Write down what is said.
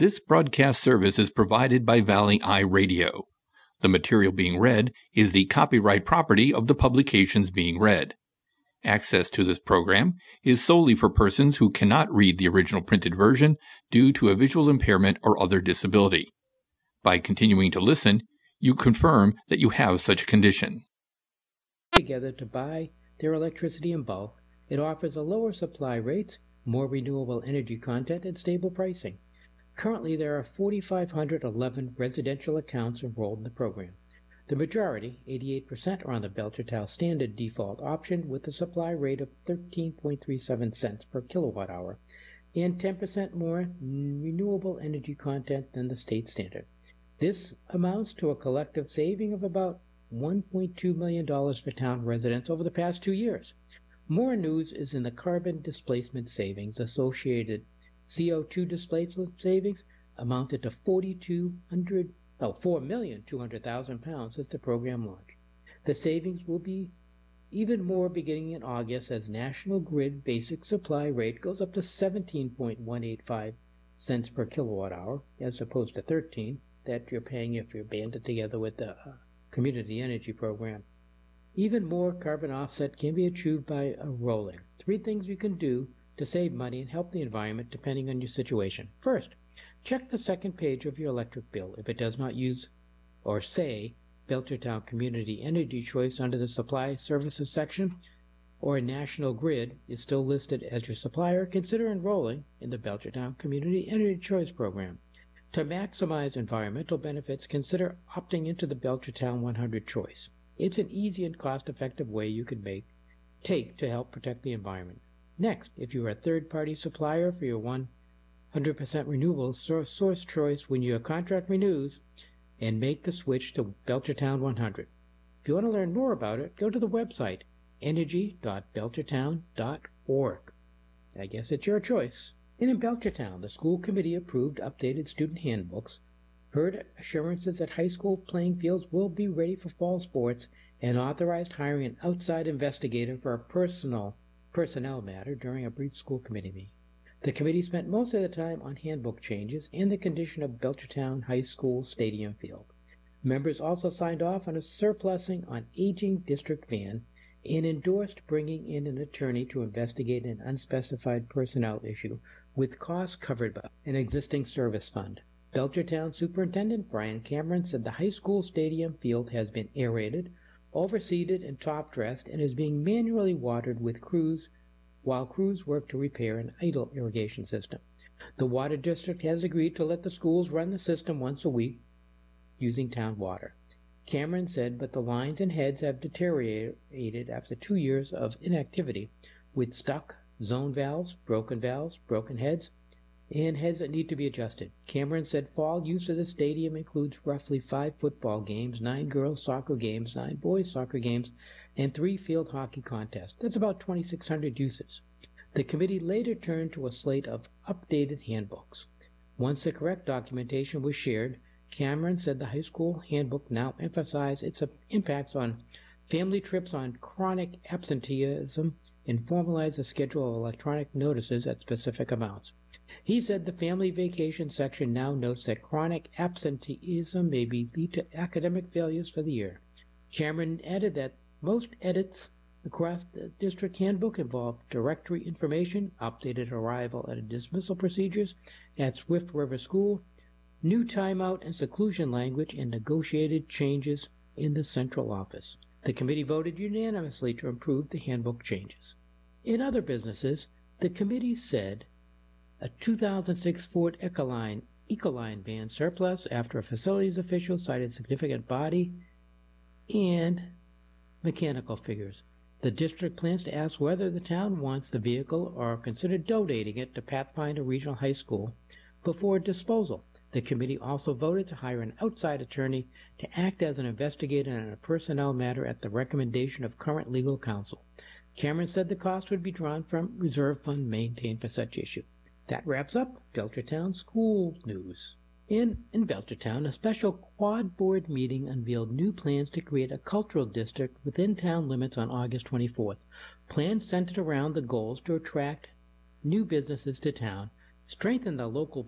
This broadcast service is provided by Valley Eye Radio. The material being read is the copyright property of the publications being read. Access to this program is solely for persons who cannot read the original printed version due to a visual impairment or other disability. By continuing to listen, you confirm that you have such a condition. Together to buy their electricity in bulk, it offers a lower supply rates, more renewable energy content, and stable pricing. Currently, there are 4,511 residential accounts enrolled in the program. The majority, 88%, are on the Belchertown Standard default option with a supply rate of 13.37 cents per kilowatt hour and 10% more renewable energy content than the state standard. This amounts to a collective saving of about $1.2 million for town residents over the past 2 years. More news is in the carbon displacement savings. Associated CO2 displacement savings amounted to 4,200,000 pounds since the program launched. The savings will be even more beginning in August as National Grid basic supply rate goes up to 17.185 cents per kilowatt hour as opposed to 13 that you're paying if you're banded together with the Community Energy Program. Even more carbon offset can be achieved by rolling. 3 things you can do to save money and help the environment depending on your situation. First, check the second page of your electric bill. If it does not use or say Belchertown Community Energy Choice under the Supply Services section, or National Grid is still listed as your supplier, consider enrolling in the Belchertown Community Energy Choice program. To maximize environmental benefits, consider opting into the Belchertown 100 Choice. It's an easy and cost-effective way you can take to help protect the environment. Next, if you are a third-party supplier for your 100% renewable source choice when your contract renews, and make the switch to Belchertown 100. If you want to learn more about it, go to the website energy.belchertown.org. I guess it's your choice. And in Belchertown, the school committee approved updated student handbooks, heard assurances that high school playing fields will be ready for fall sports, and authorized hiring an outside investigator for a personnel matter during a brief school committee meeting. The committee spent most of the time on handbook changes and the condition of Belchertown High School stadium field. Members also signed off on a surplusing on aging district van and endorsed bringing in an attorney to investigate an unspecified personnel issue with costs covered by an existing service fund. Belchertown Superintendent Brian Cameron said the high school stadium field has been aerated, overseeded, and top-dressed and is being manually watered with crews while crews work to repair an idle irrigation system. The water district has agreed to let the schools run the system once a week using town water. Cameron said, but the lines and heads have deteriorated after 2 years of inactivity with stuck zone valves, broken heads, and heads that need to be adjusted. Cameron said fall use of the stadium includes roughly 5 football games, 9 girls soccer games, 9 boys soccer games, and 3 field hockey contests. That's about 2,600 uses. The committee later turned to a slate of updated handbooks. Once the correct documentation was shared, Cameron said the high school handbook now emphasized its impacts on family trips on chronic absenteeism and formalized a schedule of electronic notices at specific amounts. He said the family vacation section now notes that chronic absenteeism may lead to academic failures for the year. Cameron added that most edits across the district handbook involve directory information, updated arrival and dismissal procedures at Swift River School, new timeout and seclusion language, and negotiated changes in the central office. The committee voted unanimously to approve the handbook changes. In other businesses, the committee said a 2006 Ford Ecoline van surplus after a facilities official cited significant body and mechanical figures. The district plans to ask whether the town wants the vehicle or consider donating it to Pathfinder Regional High School before disposal. The committee also voted to hire an outside attorney to act as an investigator in a personnel matter at the recommendation of current legal counsel. Cameron said the cost would be drawn from reserve fund maintained for such issue. That wraps up Belchertown school news. In Belchertown, a special quad board meeting unveiled new plans to create a cultural district within town limits on August 24th. Plans centered around the goals to attract new businesses to town, strengthen the local